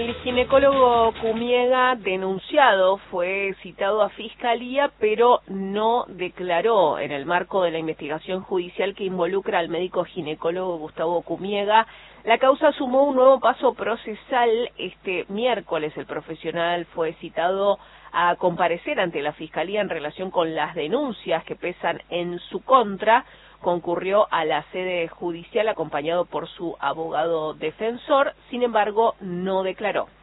El ginecólogo Cumiega, denunciado, fue citado a fiscalía, pero no declaró en el marco de la investigación judicial que involucra al médico ginecólogo Gustavo Cumiega. La causa sumó un nuevo paso procesal. Este miércoles el profesional fue citado a comparecer ante la fiscalía en relación con las denuncias que pesan en su contra. Concurrió a la sede judicial acompañado por su abogado defensor, sin embargo, no declaró.